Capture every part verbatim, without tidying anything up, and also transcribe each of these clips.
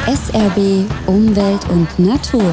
S R B Umwelt und Natur.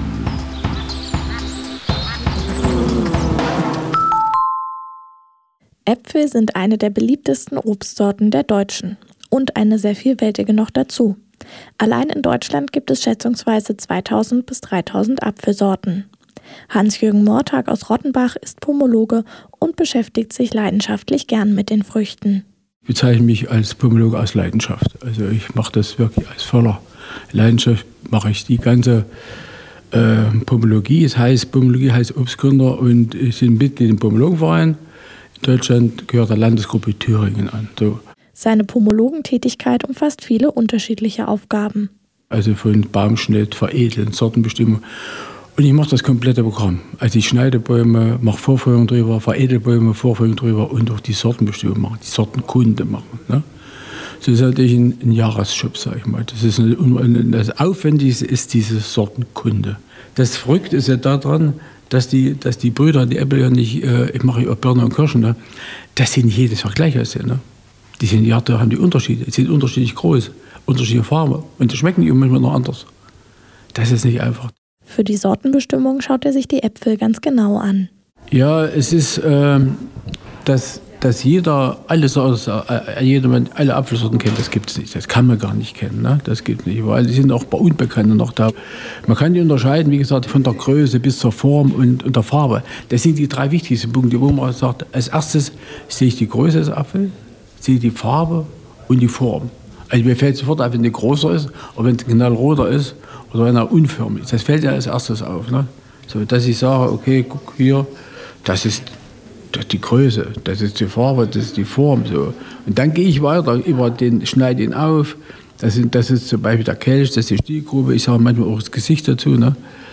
Äpfel sind eine der beliebtesten Obstsorten der Deutschen und eine sehr vielfältige noch dazu. Allein in Deutschland gibt es schätzungsweise zweitausend bis dreitausend Apfelsorten. Hans-Jürgen Mortag aus Rottenbach ist Pomologe und beschäftigt sich leidenschaftlich gern mit den Früchten. Ich bezeichne mich als Pomologe aus Leidenschaft. Also ich mache das wirklich aus voller Leidenschaft, mache ich die ganze äh, Pomologie. Es heißt, Pomologie heißt Obstgründer und ich bin Mitglied im Pomologenverein. In Deutschland gehört der Landesgruppe Thüringen an. So. Seine Pomologentätigkeit umfasst viele unterschiedliche Aufgaben. Also von Baumschnitt, Veredeln, Sortenbestimmung. Und ich mache das komplette Programm. Also ich schneide Bäume, mache Vorfeuerung drüber, veredel Bäume, Vorfeuerung drüber und auch die Sortenbestimmung machen, die Sortenkunde machen. Ne? Das ist natürlich ein, ein Jahresjob, sag ich mal. Das, ist eine, das Aufwendigste ist diese Sortenkunde. Das Verrückte ist ja daran, dass die, dass die Brüder, die Äpfel ja nicht, äh, ich mache ja auch Birnen und Kirschen, ne? dass sie nicht jedes Jahr gleich aussehen. Ne? Die sind, ja, da haben die Unterschiede. Sie sind unterschiedlich groß, unterschiedliche Farben und die schmecken die manchmal noch anders. Das ist nicht einfach. Für die Sortenbestimmung schaut er sich die Äpfel ganz genau an. Ja, es ist, äh, dass, dass jeder alle, äh, jedermann alle Apfelsorten kennt, das gibt es nicht. Das kann man gar nicht kennen. Ne? Das gibt es nicht, weil die sind auch bei Unbekannten noch da. Man kann die unterscheiden, wie gesagt, von der Größe bis zur Form und, und der Farbe. Das sind die drei wichtigsten Punkte, wo man sagt, als erstes sehe ich die Größe des Apfels, sehe die Farbe und die Form. Also mir fällt sofort auf, wenn die größer ist, oder wenn es knallroter ist, oder wenn er unförmig ist. Das fällt ja als erstes auf. Ne? So, dass ich sage, okay, guck hier, das ist, das ist die Größe, das ist die Farbe, das ist die Form. So. Und dann gehe ich weiter, über den, schneide ihn auf. Das, sind, das ist zum Beispiel der Kelch, das ist die Stielgrube. Ich sage manchmal auch das Gesicht dazu. Ne?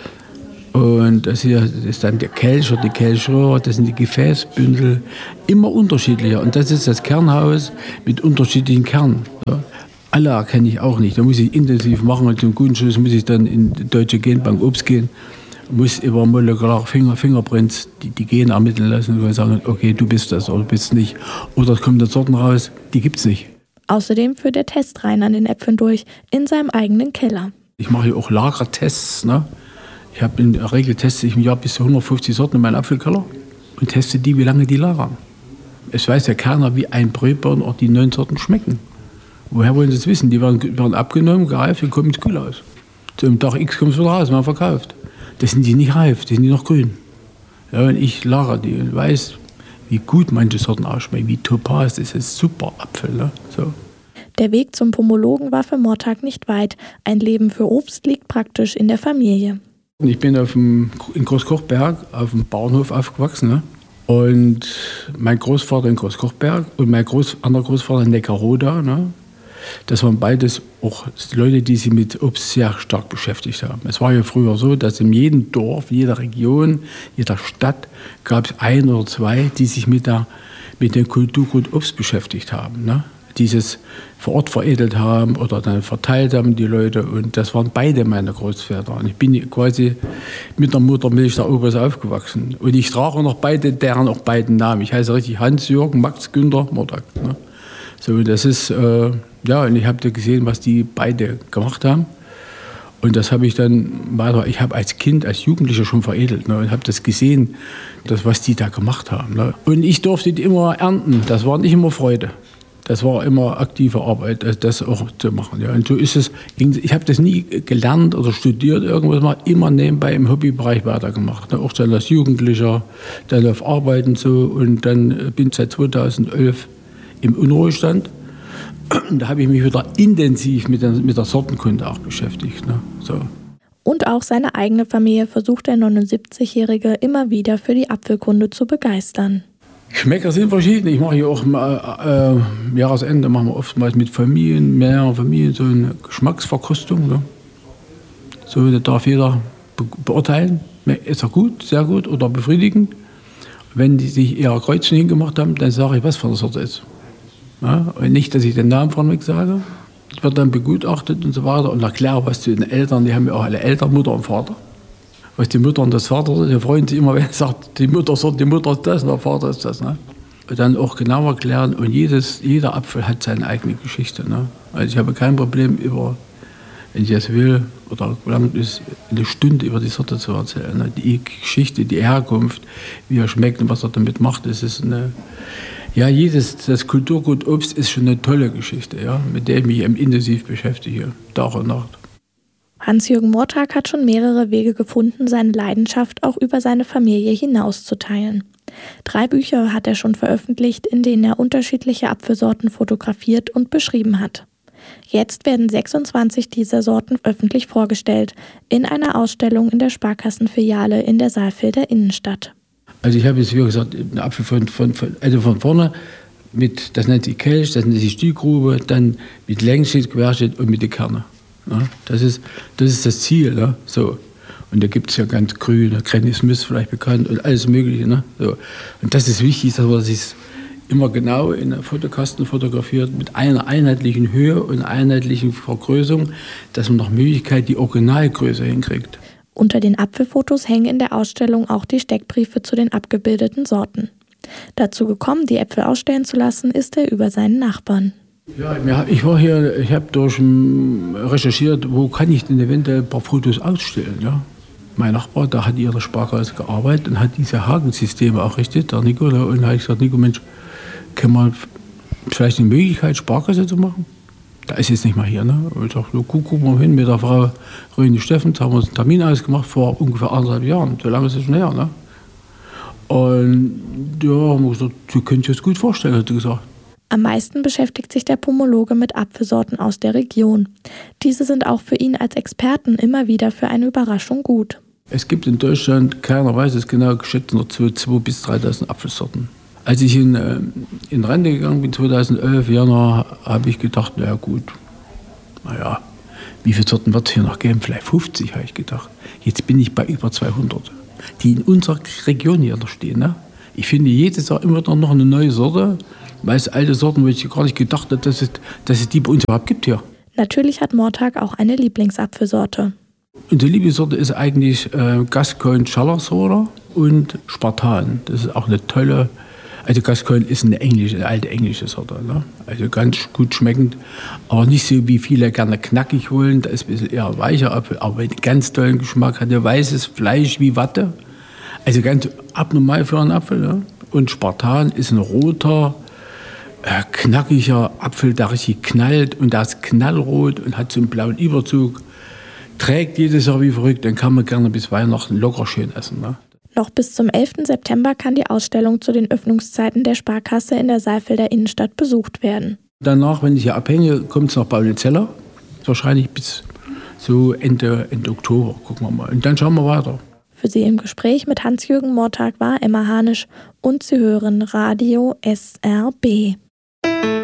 Und das hier ist dann der Kelch oder die Kelchröhre, das sind die Gefäßbündel. Immer unterschiedlicher. Und das ist das Kernhaus mit unterschiedlichen Kernen. So. Alle erkenne ich auch nicht. Da muss ich intensiv machen und zum guten Schluss muss ich dann in die Deutsche Genbank Obst gehen, muss über molekulare Finger, Fingerprints die, die Gene ermitteln lassen und sagen, okay, du bist das oder du bist nicht. Oder es kommen dann Sorten raus, die gibt es nicht. Außerdem führt er Testreihen an den Äpfeln durch in seinem eigenen Keller. Ich mache hier auch Lagertests. Ne? Ich habe in der Regel teste ich im Jahr bis zu hundertfünfzig Sorten in meinem Apfelkeller und teste die, wie lange die lagern. Es weiß ja keiner, wie ein Brötbaum auch die neuen Sorten schmecken. Woher wollen Sie es wissen? Die werden, werden abgenommen, gereift und kommen ins Kühlhaus. Zum Tag X kommt es wieder raus, man verkauft. Das sind die nicht reif, die sind die noch grün. Ja, und ich lagere die und weiß, wie gut manche Sorten ausschmecken, wie Topaz, das ist super Apfel. Ne? So. Der Weg zum Pomologen war für Mortag nicht weit. Ein Leben für Obst liegt praktisch in der Familie. Ich bin auf dem, in Großkochberg auf dem Bauernhof aufgewachsen. Ne? Und mein Großvater in Großkochberg und mein Groß, anderer Großvater in Neckarroda. Ne? Das waren beides auch Leute, die sich mit Obst sehr stark beschäftigt haben. Es war ja früher so, dass in jedem Dorf, jeder Region, jeder Stadt gab es ein oder zwei, die sich mit, der, mit dem Kulturgut Obst beschäftigt haben. Ne? Dieses vor Ort veredelt haben oder dann verteilt haben die Leute. Und das waren beide meine Großväter. Und ich bin quasi mit der Muttermilch der Opas aufgewachsen. Und ich trage noch beide, deren auch beiden Namen. Ich heiße richtig Hans-Jürgen, Max Günther, Mortag. Ne? So, das ist, äh, ja, und ich habe da gesehen, was die beide gemacht haben. Und das habe ich dann weiter, ich habe als Kind, als Jugendlicher schon veredelt, ne, und habe das gesehen, das, was die da gemacht haben. Ne. Und ich durfte die immer ernten, das war nicht immer Freude. Das war immer aktive Arbeit, das auch zu machen. Ja. Und so ist es, ich habe das nie gelernt oder studiert, irgendwas mal immer nebenbei im Hobbybereich weitergemacht. Ne. Auch dann als Jugendlicher, dann auf Arbeiten so und dann bin ich seit zweitausendelf im Unruhestand. Da habe ich mich wieder intensiv mit der, mit der Sortenkunde auch beschäftigt. Ne? So. Und auch seine eigene Familie versucht der neunundsiebzigjährige immer wieder für die Apfelkunde zu begeistern. Geschmäcker sind verschieden. Ich mache hier auch äh, äh, Jahresende machen wir oftmals mit Familien, mehreren Familien so eine Geschmacksverkostung. Ne? So, da darf jeder be- beurteilen, ist er gut, sehr gut oder befriedigend. Wenn die sich eher Kreuzchen hingemacht haben, dann sage ich, was für eine Sorte ist. Ja, und nicht, dass ich den Namen von mir sage. Ich werde dann begutachtet und so weiter und erkläre was zu den Eltern. Die haben ja auch alle Eltern, Mutter und Vater. Was die Mutter und das Vater sind, die freuen sich immer, wenn er sagt, die Mutter sagt, die Mutter ist das und der Vater ist das. Ne? Und dann auch genau erklären. Und jedes, jeder Apfel hat seine eigene Geschichte. Ne? Also ich habe kein Problem, über wenn ich jetzt will, oder lang ist, eine Stunde über die Sorte zu erzählen. Ne? Die Geschichte, die Herkunft, wie er schmeckt und was er damit macht, das ist eine, ja, jedes, das Kulturgut Obst ist schon eine tolle Geschichte, ja, mit der ich mich intensiv beschäftige, Tag und Nacht. Hans-Jürgen Mortag hat schon mehrere Wege gefunden, seine Leidenschaft auch über seine Familie hinaus zu teilen. Drei Bücher hat er schon veröffentlicht, in denen er unterschiedliche Apfelsorten fotografiert und beschrieben hat. Jetzt werden sechsundzwanzig dieser Sorten öffentlich vorgestellt, in einer Ausstellung in der Sparkassenfiliale in der Saalfelder Innenstadt. Also ich habe jetzt, wie gesagt, einen Apfel von, von, von, also von vorne, mit, das nennt sich Kelch, das nennt sich Stielgrube, dann mit Längsschnitt, Querschnitt und mit den Kerne. Ja, das, ist, das ist das Ziel. Ne? So. Und da gibt es ja ganz grün, Granny Smith vielleicht bekannt und alles Mögliche. Ne? So. Und das ist wichtig, dass man sich immer genau in einem Fotokasten fotografiert, mit einer einheitlichen Höhe und einheitlichen Vergrößerung, dass man nach Möglichkeit die Originalgröße hinkriegt. Unter den Apfelfotos hängen in der Ausstellung auch die Steckbriefe zu den abgebildeten Sorten. Dazu gekommen, die Äpfel ausstellen zu lassen, ist er über seinen Nachbarn. Ja, ich war hier, ich habe durch recherchiert, wo kann ich denn eventuell ein paar Fotos ausstellen. Ja? Mein Nachbar, da hat in der Sparkasse gearbeitet und hat diese Hagensysteme errichtet, der Nico. Und da habe ich gesagt, Nico, Mensch, kann man vielleicht eine Möglichkeit, Sparkasse zu machen? Da ist jetzt nicht mal hier. Ne? Und ich dachte, so, guck, guck mal hin mit der Frau Röni Steffens, haben wir uns einen Termin ausgemacht vor ungefähr anderthalb Jahren. So lange ist es schon her. Ne? Und ja, haben wir gesagt, Sie können sich das gut vorstellen, hat sie gesagt. Am meisten beschäftigt sich der Pomologe mit Apfelsorten aus der Region. Diese sind auch für ihn als Experten immer wieder für eine Überraschung gut. Es gibt in Deutschland, keiner weiß es genau, geschätzt noch zweitausend bis dreitausend Apfelsorten. Als ich in, äh, in Rente gegangen bin, zweitausendelf, Januar, habe ich gedacht, naja gut, naja, wie viele Sorten wird es hier noch geben? Vielleicht fünfzig, habe ich gedacht. Jetzt bin ich bei über zweihundert, die in unserer Region hier noch stehen. Ne? Ich finde jedes Jahr immer noch eine neue Sorte. Meist alte Sorten, wo ich gar nicht gedacht habe, dass es, dass es die bei uns überhaupt gibt hier. Natürlich hat Mortag auch eine Lieblingsapfelsorte. Unsere Lieblingssorte ist eigentlich äh, Gascoigne Challersorte und Spartan. Das ist auch eine tolle, also Gascoigne ist eine englische, eine alte englische Sorte. Ne? Also ganz gut schmeckend, aber nicht so wie viele gerne knackig wollen. Da ist ein bisschen eher weicher Apfel, aber einen ganz tollen Geschmack, hat ein weißes Fleisch wie Watte. Also ganz abnormal für einen Apfel. Ne? Und Spartan ist ein roter, Äh, knackiger Apfel, der richtig knallt und der ist knallrot und hat so einen blauen Überzug. Trägt jedes Jahr wie verrückt, dann kann man gerne bis Weihnachten locker schön essen. Ne? Noch bis zum elften September kann die Ausstellung zu den Öffnungszeiten der Sparkasse in der Saalfelder Innenstadt besucht werden. Danach, wenn ich hier abhänge, kommt es nach Baulitzeller. Wahrscheinlich bis so Ende, Ende Oktober, gucken wir mal. Und dann schauen wir weiter. Für Sie im Gespräch mit Hans-Jürgen Mortag war Emma Hanisch und Sie hören Radio S R B.